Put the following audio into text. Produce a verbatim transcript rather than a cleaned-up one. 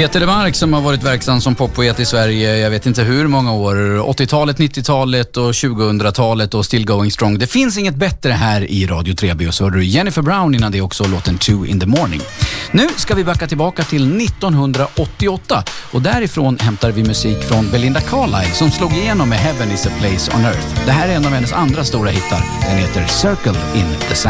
Peter DeMark som har varit verksam som poppoet i Sverige, jag vet inte hur många år, åttiotalet, nittiotalet och tjugohundratalet och still going strong. Det finns inget bättre här i Radio Treby. Och så hörde du Jennifer Brown innan det också, låten Two in the Morning. Nu ska vi backa tillbaka till nittonhundraåttioåtta och därifrån hämtar vi musik från Belinda Carlisle som slog igenom med Heaven is a place on earth. Det här är en av hennes andra stora hittar. Den heter Circle in the Sand.